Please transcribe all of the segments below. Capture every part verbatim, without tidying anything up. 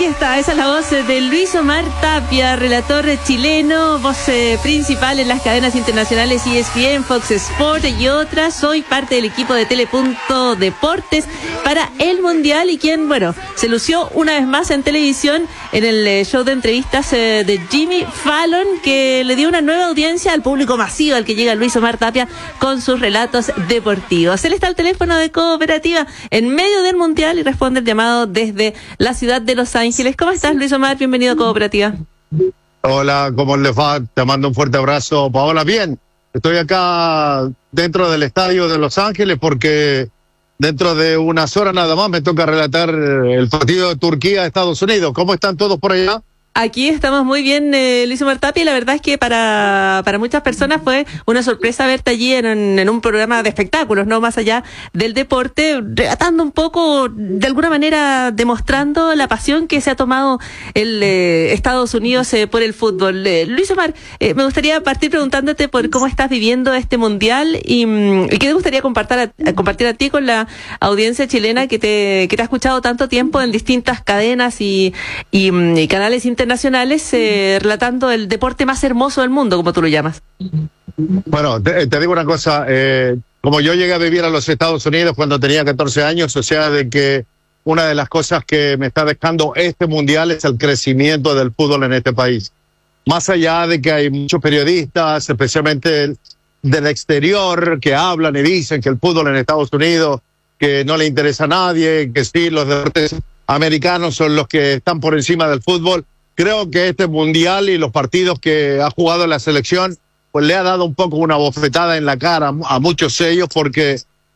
aquí está, esa es la voz de Luis Omar Tapia, relator chileno, voz eh, principal en las cadenas internacionales E S P N, Fox Sports y otras. Soy parte del equipo de Telepunto Deportes para el Mundial y quien, bueno, se lució una vez más en televisión en el eh, show de entrevistas eh, de Jimmy Fallon, que le dio una nueva audiencia al público masivo al que llega Luis Omar Tapia con sus relatos deportivos. Él está al teléfono de Cooperativa en medio del Mundial y responde el llamado desde la ciudad de Los Ángeles. ¿Cómo estás, Luis Omar? Bienvenido a Cooperativa. Hola, ¿cómo les va? Te mando un fuerte abrazo, Paola. Bien, estoy acá dentro del estadio de Los Ángeles porque dentro de unas horas nada más me toca relatar el partido de Turquía-Estados Unidos. ¿Cómo están todos por allá? Aquí estamos muy bien, eh, Luis Omar Tapia, y la verdad es que para para muchas personas fue una sorpresa verte allí en, en un programa de espectáculos, no más allá del deporte, relatando un poco, de alguna manera demostrando la pasión que se ha tomado el eh, Estados Unidos eh, por el fútbol. Eh, Luis Omar, eh, me gustaría partir preguntándote por cómo estás viviendo este mundial y, y qué te gustaría compartir a, compartir a ti con la audiencia chilena que te que te ha escuchado tanto tiempo en distintas cadenas y, y, y canales internacionales. internacionales eh, relatando el deporte más hermoso del mundo, como tú lo llamas. Bueno, te, te digo una cosa, eh, como yo llegué a vivir a los Estados Unidos cuando tenía catorce años, o sea, de que una de las cosas que me está dejando este mundial es el crecimiento del fútbol en este país. Más allá de que hay muchos periodistas, especialmente del exterior, que hablan y dicen que el fútbol en Estados Unidos, que no le interesa a nadie, que sí, los deportes americanos son los que están por encima del fútbol. Creo que este mundial y los partidos que ha jugado la selección pues le ha dado un poco una bofetada en la cara a muchos de ellos, porque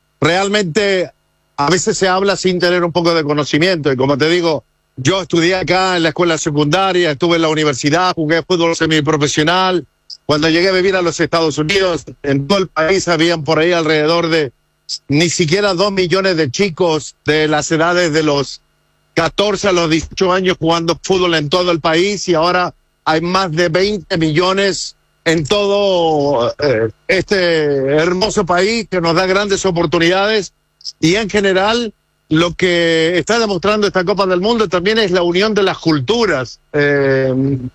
realmente a veces se habla sin tener un poco de conocimiento. Y como te digo, yo estudié acá en la escuela secundaria, estuve en la universidad, jugué fútbol semiprofesional. Cuando llegué a vivir a los Estados Unidos, en todo el país habían por ahí alrededor de ni siquiera dos millones de chicos de las edades de los catorce a los dieciocho años jugando fútbol en todo el país, y ahora hay más de veinte millones en todo eh, este hermoso país que nos da grandes oportunidades. Y en general lo que está demostrando esta Copa del Mundo también es la unión de las culturas, eh,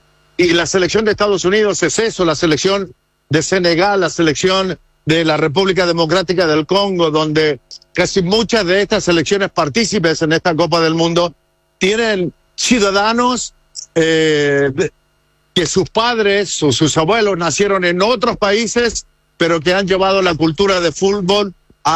y la selección de Estados Unidos es eso, la selección de Senegal, la selección de la República Democrática del Congo, donde casi muchas de estas selecciones partícipes en esta Copa del Mundo tienen ciudadanos eh, que sus padres o sus abuelos nacieron en otros países, pero que han llevado la cultura de fútbol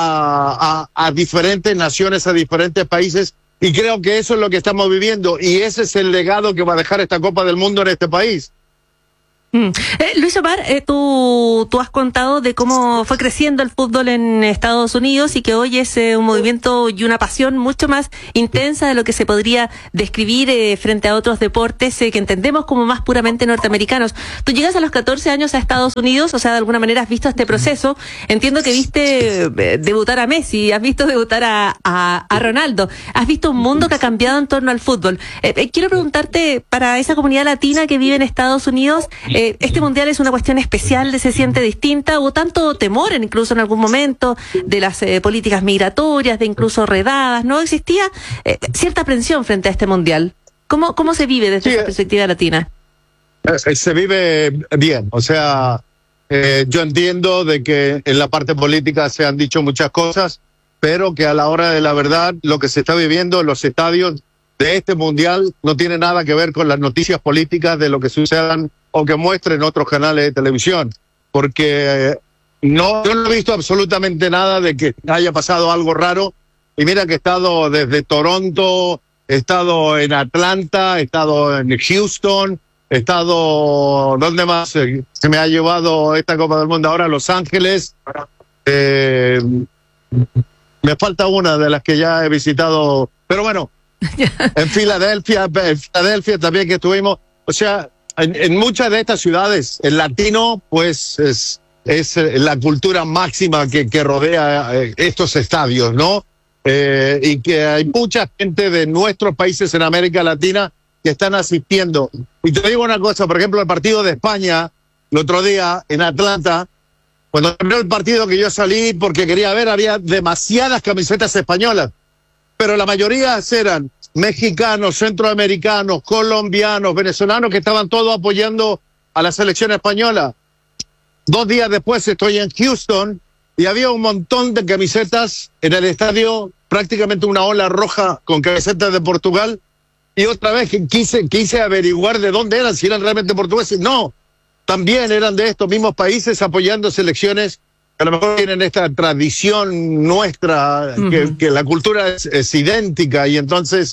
a, a, a diferentes naciones, a diferentes países, y creo que eso es lo que estamos viviendo, y ese es el legado que va a dejar esta Copa del Mundo en este país. Mm. Eh, Luis Omar, eh, tú, tú has contado de cómo fue creciendo el fútbol en Estados Unidos y que hoy es eh, un movimiento y una pasión mucho más intensa de lo que se podría describir eh, frente a otros deportes eh, que entendemos como más puramente norteamericanos. Tú llegas a los catorce años a Estados Unidos, o sea, de alguna manera has visto este proceso. Entiendo que viste eh, debutar a Messi, has visto debutar a, a, a Ronaldo, has visto un mundo que ha cambiado en torno al fútbol. Eh, eh, quiero preguntarte, para esa comunidad latina que vive en Estados Unidos, eh, ¿este mundial es una cuestión especial, se siente distinta? ¿Hubo tanto temor incluso en algún momento de las eh, políticas migratorias, de incluso redadas? ¿No existía eh, cierta aprensión frente a este mundial? ¿Cómo, cómo se vive desde sí, esa perspectiva latina? Eh, se vive bien, o sea, eh, yo entiendo de que en la parte política se han dicho muchas cosas, pero que a la hora de la verdad lo que se está viviendo en los estadios de este mundial no tiene nada que ver con las noticias políticas de lo que sucedan o que muestren otros canales de televisión, porque eh, no, yo no he visto absolutamente nada de que haya pasado algo raro. Y mira que he estado desde Toronto, he estado en Atlanta, he estado en Houston, he estado, ¿dónde más eh, se me ha llevado esta Copa del Mundo? Ahora Los Ángeles. Eh, me falta una de las que ya he visitado, pero bueno, en Filadelfia, en Filadelfia también que estuvimos, o sea, en, en muchas de estas ciudades, el latino, pues, es, es la cultura máxima que, que rodea estos estadios, ¿no? Eh, y que hay mucha gente de nuestros países en América Latina que están asistiendo. Y te digo una cosa, por ejemplo, el partido de España, el otro día en Atlanta, cuando terminó el partido que yo salí porque quería ver, había demasiadas camisetas españolas, pero la mayoría eran mexicanos, centroamericanos, colombianos, venezolanos, que estaban todos apoyando a la selección española. Dos días después estoy en Houston y había un montón de camisetas en el estadio, prácticamente una ola roja con camisetas de Portugal. Y otra vez que quise, quise averiguar de dónde eran, si eran realmente portugueses. No, también eran de estos mismos países apoyando selecciones que a lo mejor tienen esta tradición nuestra, uh-huh. que, que la cultura es, es idéntica y entonces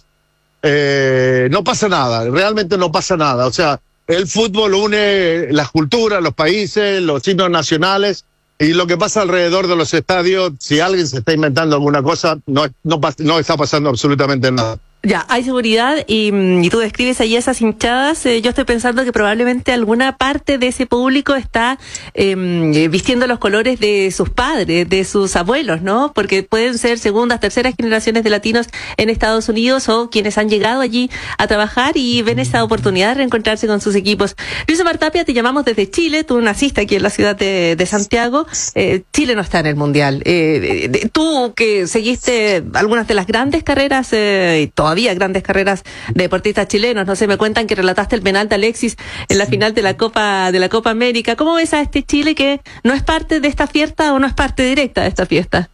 eh, no pasa nada, realmente no pasa nada. O sea, el fútbol une las culturas, los países, los himnos nacionales y lo que pasa alrededor de los estadios, si alguien se está inventando alguna cosa, no, no, no está pasando absolutamente nada. Ya, hay seguridad y, y tú describes ahí esas hinchadas. Eh, yo estoy pensando que probablemente alguna parte de ese público está eh, vistiendo los colores de sus padres, de sus abuelos, ¿no? Porque pueden ser segundas, terceras generaciones de latinos en Estados Unidos o quienes han llegado allí a trabajar y ven esa oportunidad de reencontrarse con sus equipos. Luis Omar Tapia, te llamamos desde Chile. Tú naciste aquí en la ciudad de, de Santiago. Eh, Chile no está en el Mundial. Eh, eh, tú que seguiste algunas de las grandes carreras eh, y todavía grandes carreras de deportistas chilenos, no sé, me cuentan que relataste el penal de Alexis en la final de la Copa de la Copa América. ¿Cómo ves a este Chile que no es parte de esta fiesta o no es parte directa de esta fiesta?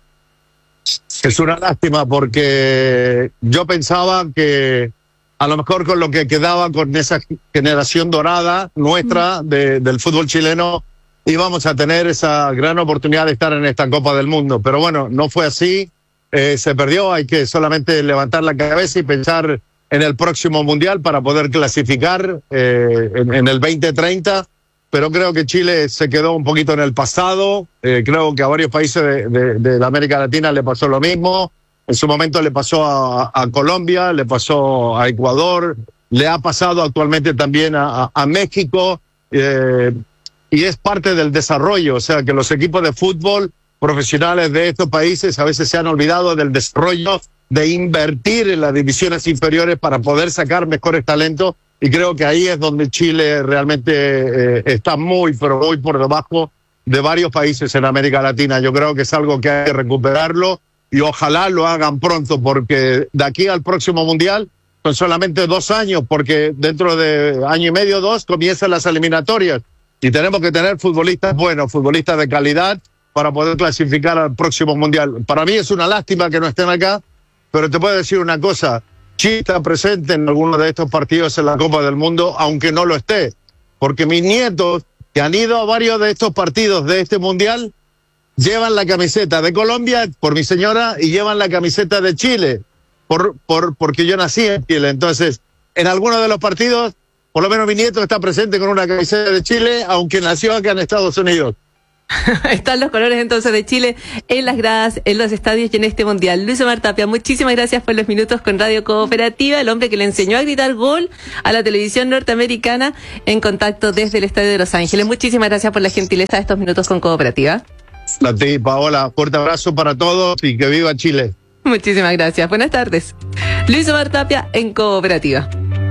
Es una lástima porque yo pensaba que a lo mejor con lo que quedaba con esa generación dorada nuestra de, del fútbol chileno íbamos a tener esa gran oportunidad de estar en esta Copa del Mundo, pero bueno, no fue así. Eh, se perdió, hay que solamente levantar la cabeza y pensar en el próximo Mundial para poder clasificar eh, en, en el veinte treinta, pero creo que Chile se quedó un poquito en el pasado, eh, creo que a varios países de, de, de la América Latina le pasó lo mismo, en su momento le pasó a, a Colombia, le pasó a Ecuador, le ha pasado actualmente también a, a, a México, eh, y es parte del desarrollo, o sea que los equipos de fútbol profesionales de estos países a veces se han olvidado del desarrollo, de invertir en las divisiones inferiores para poder sacar mejores talentos, y creo que ahí es donde Chile realmente eh, está muy, pero muy por debajo de varios países en América Latina. Yo creo que es algo que hay que recuperarlo y ojalá lo hagan pronto, porque de aquí al próximo Mundial son solamente dos años, porque dentro de año y medio, dos, comienzan las eliminatorias y tenemos que tener futbolistas buenos, futbolistas de calidad, para poder clasificar al próximo Mundial. Para mí es una lástima que no estén acá, pero te puedo decir una cosa, Chile está presente en algunos de estos partidos en la Copa del Mundo, aunque no lo esté, porque mis nietos, que han ido a varios de estos partidos de este Mundial, llevan la camiseta de Colombia por mi señora y llevan la camiseta de Chile, por, por, porque yo nací en Chile. Entonces, en algunos de los partidos, por lo menos mi nieto está presente con una camiseta de Chile, aunque nació acá en Estados Unidos. Están los colores entonces de Chile en las gradas, en los estadios y en este Mundial. Luis Omar Tapia, muchísimas gracias por los minutos con Radio Cooperativa, el hombre que le enseñó a gritar gol a la televisión norteamericana, en contacto desde el Estadio de Los Ángeles. Muchísimas gracias por la gentileza de estos minutos con Cooperativa. A ti, Paola, fuerte abrazo para todos y que viva Chile. Muchísimas gracias, buenas tardes. Luis Omar Tapia en Cooperativa.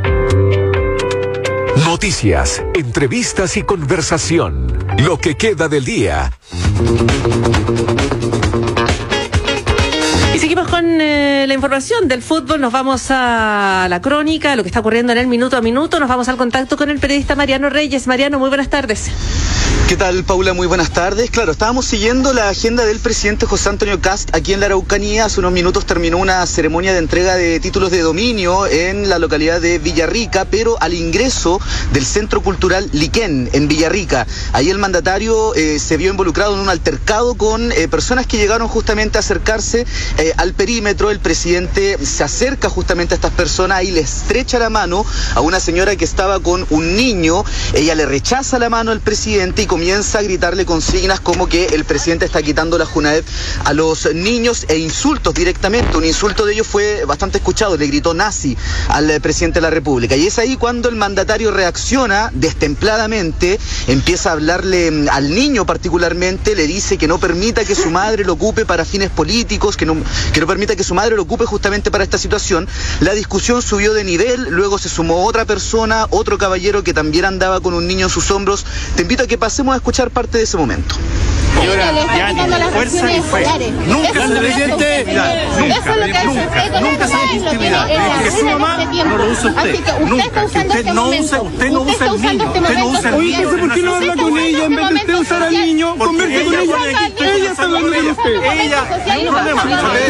Noticias, entrevistas y conversación. Lo que queda del día. Y seguimos con eh, la información del fútbol. Nos vamos a la crónica, lo que está ocurriendo en el minuto a minuto. Nos vamos al contacto con el periodista Mariano Reyes. Mariano, muy buenas tardes. ¿Qué tal, Paula? Muy buenas tardes. Claro, estábamos siguiendo la agenda del presidente José Antonio Kast aquí en la Araucanía. Hace unos minutos terminó una ceremonia de entrega de títulos de dominio en la localidad de Villarrica, pero al ingreso del Centro Cultural Liquén en Villarrica. Ahí el mandatario eh, se vio involucrado en un altercado con eh, personas que llegaron justamente a acercarse eh, al perímetro. El presidente se acerca justamente a estas personas y le estrecha la mano a una señora que estaba con un niño. Ella le rechaza la mano al presidente y comienza a gritarle consignas como que el presidente está quitando la Junaed a los niños e insultos directamente. Un insulto de ellos fue bastante escuchado, le gritó nazi al presidente de la República. Y es ahí cuando el mandatario reacciona destempladamente, empieza a hablarle al niño particularmente, le dice que no permita que su madre lo ocupe para fines políticos, que no, que no permita que su madre lo ocupe justamente para esta situación. La discusión subió de nivel, luego se sumó otra persona, otro caballero que también andaba con un niño en sus hombros. Te invito a que pasemos a escuchar parte de ese momento. Señora, ya ni fuerza y fe. Nunca se dé intimidad. Nunca, nunca, nunca se dé intimidad. Que su mamá no lo use usted. Nunca. Que usted no usa, usted no usa el niño. Usted no usa el niño. Oye, ¿por qué no habla con ella en vez de usted usar al niño? Converse con ella. Ella está hablando con usted. Ella, no hay problema.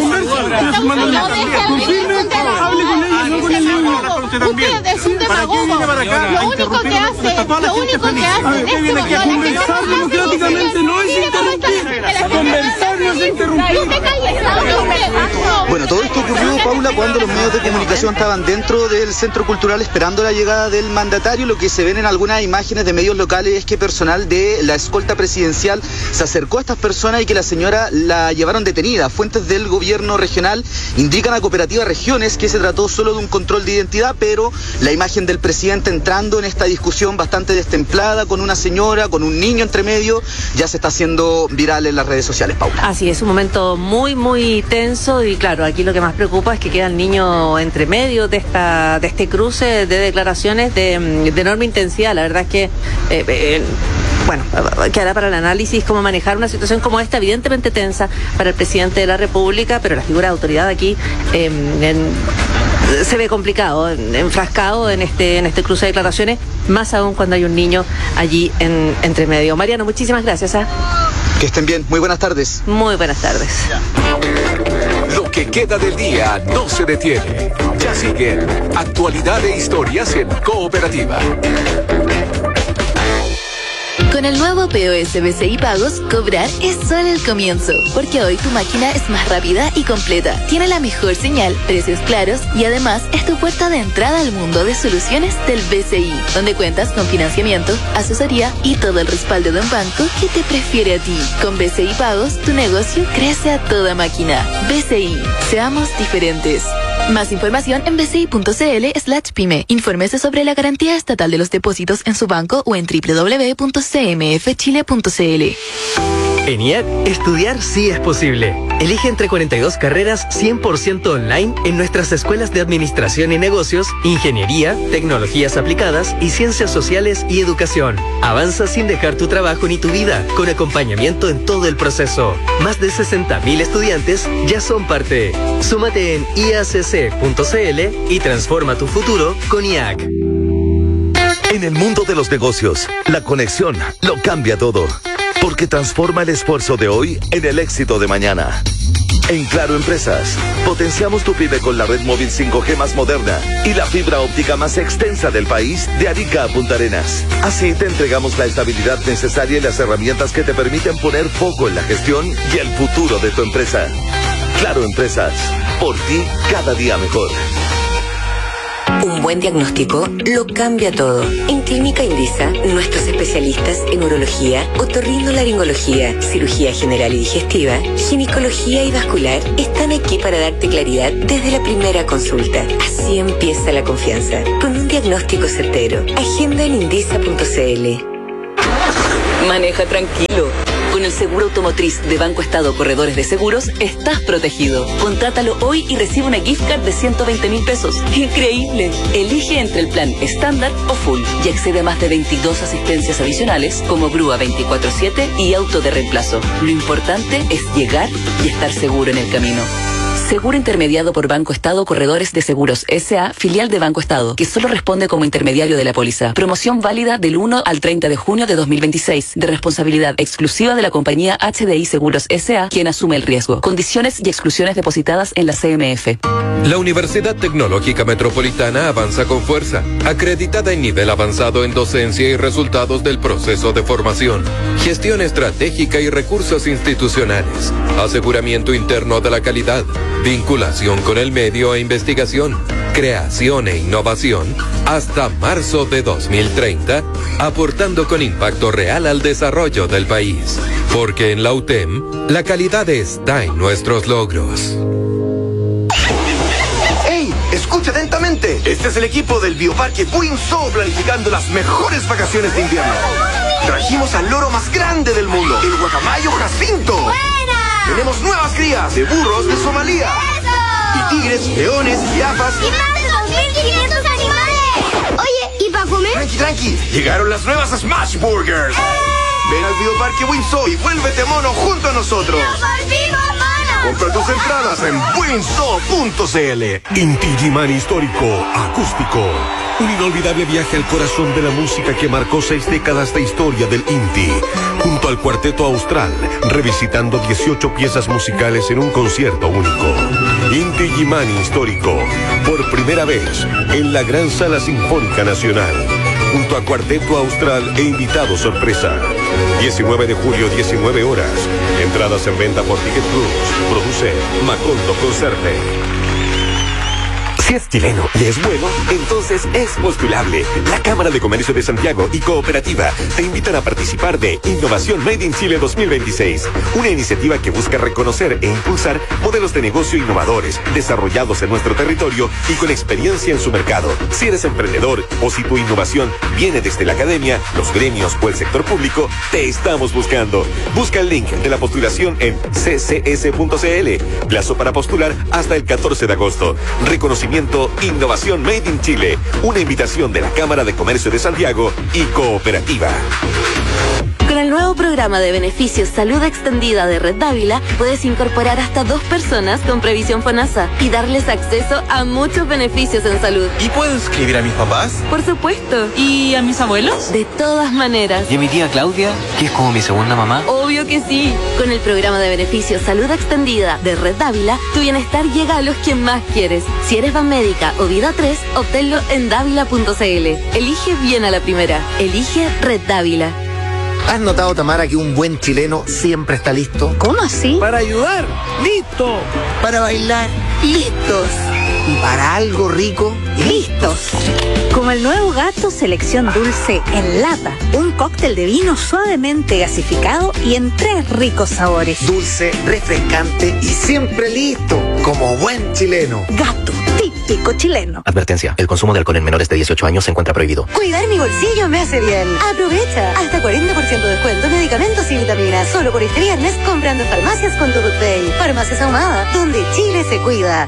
Confirme, hable con ella, no con el niño. Usted es un demagogo. Lo único que hace, lo único que hace es que viene aquí a conversar democráticamente, no es interrumpir. Conversar no es interrumpir. Bueno, todo esto ocurrió, Paula, cuando los medios de comunicación estaban dentro del Centro Cultural esperando la llegada del mandatario. Lo que se ven en algunas imágenes de medios locales es que personal de la escolta presidencial se acercó a estas personas y que la señora la llevaron detenida. Fuentes del gobierno regional indican a Cooperativa Regiones que se trató solo de un control de identidad, pero la imagen del presidente entrando en esta discusión bastante destemplada con una señora, con un niño entre medio, ya se está haciendo viral en las redes sociales, Paula. Así es, un momento muy, muy tenso y claro, aquí lo que más preocupa es que queda el niño entre medio de esta de este cruce de declaraciones de, de enorme intensidad. La verdad es que, eh, eh, bueno, quedará para el análisis cómo manejar una situación como esta, evidentemente tensa para el presidente de la República, pero la figura de autoridad aquí eh, en, se ve complicado, enfrascado en este en este cruce de declaraciones, más aún cuando hay un niño allí en, entre medio. Mariano, muchísimas gracias. ¿eh? Que estén bien, muy buenas tardes. Muy buenas tardes. Lo que queda del día no se detiene. Ya siguen actualidad e historias en Cooperativa. Con el nuevo P O S B C I Pagos, cobrar es solo el comienzo, porque hoy tu máquina es más rápida y completa, tiene la mejor señal, precios claros y además es tu puerta de entrada al mundo de soluciones del B C I, donde cuentas con financiamiento, asesoría y todo el respaldo de un banco que te prefiere a ti. Con B C I Pagos, tu negocio crece a toda máquina. B C I, seamos diferentes. Más información en bci.cl slash pyme. Infórmese sobre la garantía estatal de los depósitos en su banco o en doble u doble u doble u punto c m f chile punto c l. En I A C, estudiar sí es posible. Elige entre cuarenta y dos carreras cien por ciento online en nuestras escuelas de Administración y Negocios, Ingeniería, Tecnologías Aplicadas y Ciencias Sociales y Educación. Avanza sin dejar tu trabajo ni tu vida, con acompañamiento en todo el proceso. Más de sesenta mil estudiantes ya son parte. Súmate en i a c c punto c l y transforma tu futuro con I A C. En el mundo de los negocios, la conexión lo cambia todo. Porque transforma el esfuerzo de hoy en el éxito de mañana. En Claro Empresas, potenciamos tu pyme con la red móvil cinco G más moderna y la fibra óptica más extensa del país, de Arica a Punta Arenas. Así te entregamos la estabilidad necesaria y las herramientas que te permiten poner foco en la gestión y el futuro de tu empresa. Claro Empresas, por ti cada día mejor. Un buen diagnóstico lo cambia todo. En Clínica Indisa, nuestros especialistas en urología, otorrinolaringología, cirugía general y digestiva, ginecología y vascular están aquí para darte claridad desde la primera consulta. Así empieza la confianza, con un diagnóstico certero. Agenda en indisa punto c l. Maneja tranquilo. Con el seguro automotriz de Banco Estado Corredores de Seguros, estás protegido. Contrátalo hoy y recibe una gift card de ciento veinte mil pesos. ¡Increíble! Elige entre el plan estándar o full y accede a más de veintidós asistencias adicionales como grúa veinticuatro siete y auto de reemplazo. Lo importante es llegar y estar seguro en el camino. Seguro intermediado por Banco Estado Corredores de Seguros S A, filial de Banco Estado, que solo responde como intermediario de la póliza. Promoción válida del uno al treinta de junio de dos mil veintiséis, de responsabilidad exclusiva de la compañía H D I Seguros S A, quien asume el riesgo. Condiciones y exclusiones depositadas en la C M F. La Universidad Tecnológica Metropolitana avanza con fuerza, acreditada en nivel avanzado en docencia y resultados del proceso de formación, gestión estratégica y recursos institucionales, aseguramiento interno de la calidad, vinculación con el medio e investigación, creación e innovación, hasta marzo de dos mil treinta, aportando con impacto real al desarrollo del país. Porque en la U T E M, la calidad está en nuestros logros. ¡Ey! Escucha atentamente. Este es el equipo del Bioparque Buinzo planificando las mejores vacaciones de invierno. Trajimos al loro más grande del mundo, el guacamayo Jacinto. ¡Buena! Tenemos nuevas crías de burros de Somalia. ¡Eso! Y tigres, leones, jirafas. ¡Y más de dos mil quinientos animales! Oye, ¿y para comer? Tranqui, tranqui. Llegaron las nuevas Smash Burgers. ¡Eh! Ven al Bioparque Windsor y vuélvete mono junto a nosotros. ¡Nos volvimos monos! Compra tus entradas en windsor punto c l. Inti Gimani Histórico Acústico. Un inolvidable viaje al corazón de la música que marcó seis décadas de historia del Inti. Junto al Cuarteto Austral, revisitando dieciocho piezas musicales en un concierto único. Inti Gimani Histórico, por primera vez en la Gran Sala Sinfónica Nacional. Junto a Cuarteto Austral e invitado sorpresa. diecinueve de julio, diecinueve horas. Entradas en venta por Ticket Plus. Produce Macondo Concerte. Si es chileno y es bueno, entonces es postulable. La Cámara de Comercio de Santiago y Cooperativa te invitan a participar de Innovación Made in Chile dos mil veintiséis, una iniciativa que busca reconocer e impulsar modelos de negocio innovadores, desarrollados en nuestro territorio y con experiencia en su mercado. Si eres emprendedor o si tu innovación viene desde la academia, los gremios o el sector público, te estamos buscando. Busca el link de la postulación en c c s punto c l. Plazo para postular hasta el catorce de agosto. Reconocimiento Innovación Made in Chile, una invitación de la Cámara de Comercio de Santiago y Cooperativa. Con el nuevo programa de beneficios Salud Extendida de Red Dávila, puedes incorporar hasta dos personas con previsión FONASA y darles acceso a muchos beneficios en salud. ¿Y puedo inscribir a mis papás? Por supuesto. ¿Y a mis abuelos? De todas maneras. ¿Y a mi tía Claudia, que es como mi segunda mamá? Obvio que sí. Con el programa de beneficios Salud Extendida de Red Dávila, tu bienestar llega a los que más quieres. Si eres Banmédica o Vida tres, obténlo en dávila punto c l. Elige bien a la primera. Elige Red Dávila. ¿Has notado, Tamara, que un buen chileno siempre está listo? ¿Cómo así? Para ayudar, listo. Para bailar, listos. Y para algo rico, listos. Como el nuevo Gato Selección Dulce en lata. Un cóctel de vino suavemente gasificado y en tres ricos sabores. Dulce, refrescante y siempre listo. Como buen chileno. Gato, típico chileno. Advertencia, el consumo de alcohol en menores de dieciocho años se encuentra prohibido. Cuidar mi bolsillo me hace bien. Aprovecha. Hasta cuarenta por ciento de descuento en medicamentos y vitaminas. Solo por este viernes comprando en farmacias con tu Good Day. Farmacias Ahumada, donde Chile se cuida.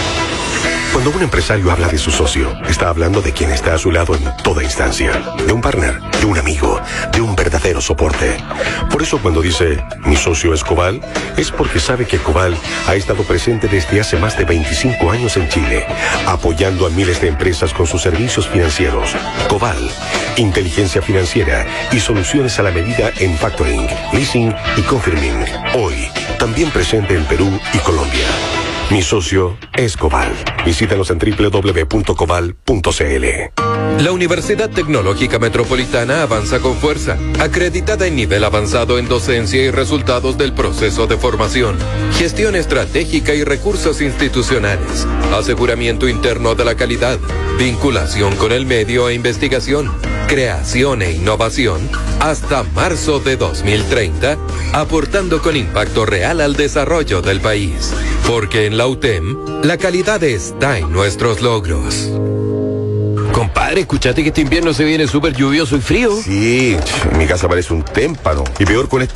Cuando un empresario habla de su socio, está hablando de quien está a su lado en toda instancia. De un partner, de un amigo, de un verdadero soporte. Por eso cuando dice, mi socio es Cobal, es porque sabe que Cobal ha estado presente desde hace más de veinticinco años en Chile, apoyando a miles de empresas con sus servicios financieros. Cobal, inteligencia financiera y soluciones a la medida en factoring, leasing y confirming. Hoy, también presente en Perú y Colombia. Mi socio es Cobal. Visítanos en doble u doble u doble u punto cobal punto c l. La Universidad Tecnológica Metropolitana avanza con fuerza, acreditada en nivel avanzado en docencia y resultados del proceso de formación, gestión estratégica y recursos institucionales, aseguramiento interno de la calidad, vinculación con el medio e investigación, creación e innovación, hasta marzo de dos mil treinta, aportando con impacto real al desarrollo del país. Porque en la U T E M, la calidad está en nuestros logros. Compadre, escuchate que este invierno se viene súper lluvioso y frío. Sí, mi casa parece un témpano. Y peor con este